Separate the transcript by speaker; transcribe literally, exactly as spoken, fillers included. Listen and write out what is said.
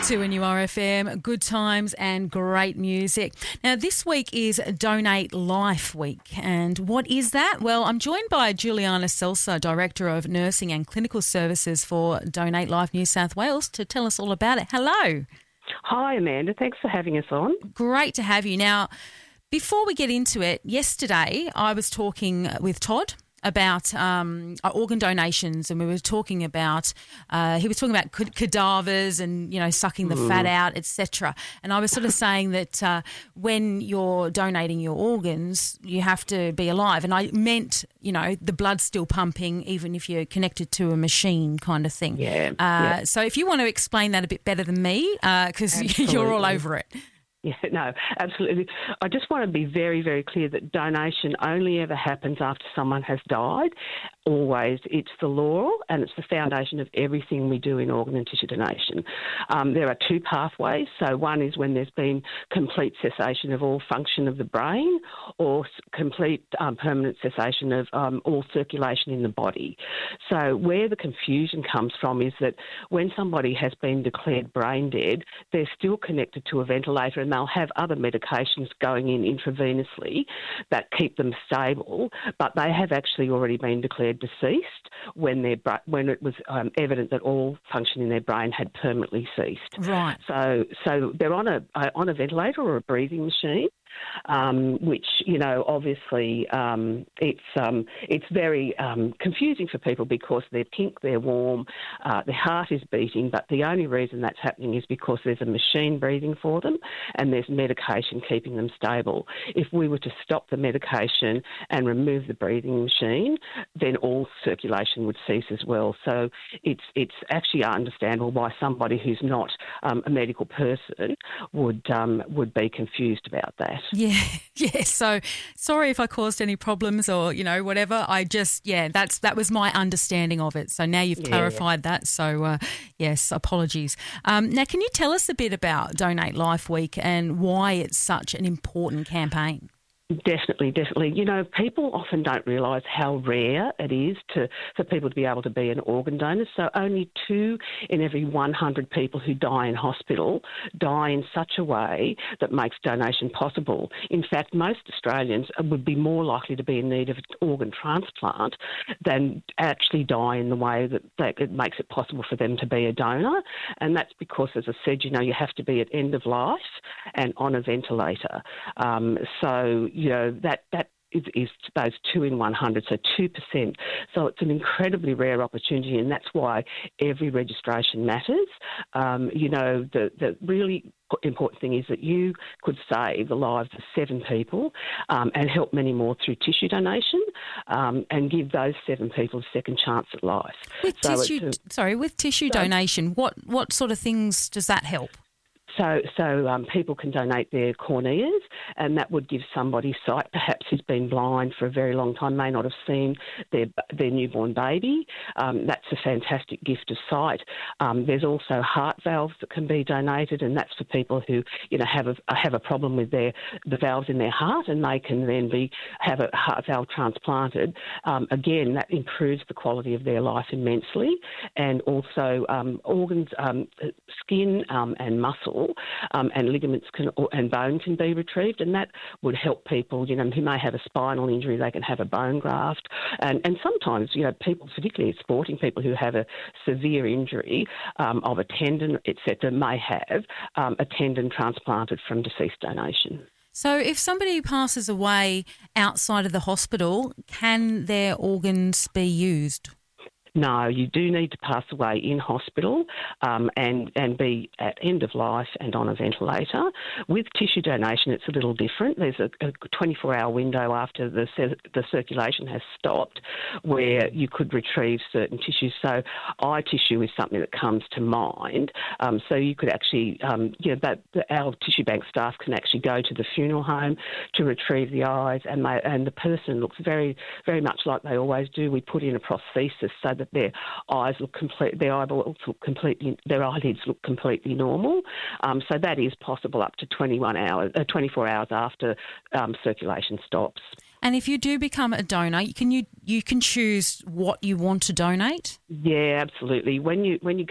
Speaker 1: two N U R F M, good times and great music. Now, this week is Donate Life Week. And what is that? Well, I'm joined by Juliana Selsa, Director of Nursing and Clinical Services for Donate Life New South Wales, to tell us all about it. Hello.
Speaker 2: Hi, Amanda. Thanks for having us on.
Speaker 1: Great to have you. Now, before we get into it, yesterday I was talking with Todd about um, organ donations, and we were talking about, uh, he was talking about cadavers and, you know, sucking the mm. fat out, et cetera. And I was sort of saying that uh, when you're donating your organs, you have to be alive. And I meant, you know, the blood's still pumping even if you're connected to a machine kind of thing.
Speaker 2: Yeah.
Speaker 1: Uh,
Speaker 2: yeah.
Speaker 1: So if you want to explain that a bit better than me, because uh, you're all over it.
Speaker 2: Yeah, no, absolutely. I just want to be very, very clear that donation only ever happens after someone has died. Always. It's the law and it's the foundation of everything we do in organ and tissue donation. Um, there are two pathways. So one is when there's been complete cessation of all function of the brain, or complete um, permanent cessation of um, all circulation in the body. So where the confusion comes from is that when somebody has been declared brain dead, they're still connected to a ventilator and they'll have other medications going in intravenously that keep them stable, but they have actually already been declared deceased when their when it was um, evident that all function in their brain had permanently ceased.
Speaker 1: Right.
Speaker 2: So so they're on a on a ventilator or a breathing machine. Um, which, you know, obviously um, it's um, it's very um, confusing for people because they're pink, they're warm, uh, their heart is beating, but the only reason that's happening is because there's a machine breathing for them and there's medication keeping them stable. If we were to stop the medication and remove the breathing machine, then all circulation would cease as well. So it's it's actually understandable why somebody who's not um, a medical person would um, would be confused about that.
Speaker 1: Yeah, yeah. So sorry if I caused any problems or, you know, whatever. I just, yeah, that's that was my understanding of it. So now you've
Speaker 2: yeah.
Speaker 1: clarified that. So, uh, yes, apologies. Um, now, can you tell us a bit about Donate Life Week and why it's such an important campaign?
Speaker 2: Definitely, definitely. You know, people often don't realise how rare it is to for people to be able to be an organ donor. So only two in every one hundred people who die in hospital die in such a way that makes donation possible. In fact, most Australians would be more likely to be in need of an organ transplant than actually die in the way that, that it makes it possible for them to be a donor. And that's because, as I said, you know, you have to be at end of life and on a ventilator. Um, so, you know, that, that is, is those two in one hundred, so two percent. So it's an incredibly rare opportunity, and that's why every registration matters. Um, you know, the, the really important thing is that you could save the lives of seven people um, and help many more through tissue donation um, and give those seven people a second chance at life.
Speaker 1: With
Speaker 2: so
Speaker 1: tissue,
Speaker 2: a,
Speaker 1: sorry, with tissue
Speaker 2: so,
Speaker 1: donation, what, what sort of things does that help?
Speaker 2: So, so um, people can donate their corneas, and that would give somebody sight, perhaps who's been blind for a very long time, may not have seen their their newborn baby. Um, that's a fantastic gift of sight. Um, there's also heart valves that can be donated, and that's for people who, you know, have a have a problem with their the valves in their heart, and they can then be have a heart valve transplanted. Um, again, that improves the quality of their life immensely, and also um, organs, um, skin, um, and muscle. Um, and ligaments can, and bone can be retrieved, and that would help people, you know, who may have a spinal injury. They can have a bone graft, and, and sometimes, you know, people, particularly sporting people who have a severe injury um, of a tendon, et cetera, may have um, a tendon transplanted from deceased donation.
Speaker 1: So if somebody passes away outside of the hospital, can their organs be used?
Speaker 2: No, you do need to pass away in hospital um, and, and be at end of life and on a ventilator. With tissue donation, it's a little different. There's a, a twenty-four hour window after the, the circulation has stopped where you could retrieve certain tissues. So eye tissue is something that comes to mind. Um, so you could actually, um, you know, that, the, our tissue bank staff can actually go to the funeral home to retrieve the eyes, and, they, and the person looks very, very much like they always do. We put in a prosthesis so that their eyes look complete, their eyeballs look completely, their eyelids look completely normal. Um, so that is possible up to twenty-one hours, uh, twenty-four hours after um, circulation stops.
Speaker 1: And if you do become a donor, can you you can choose what you want to donate?
Speaker 2: Yeah, absolutely. When you when you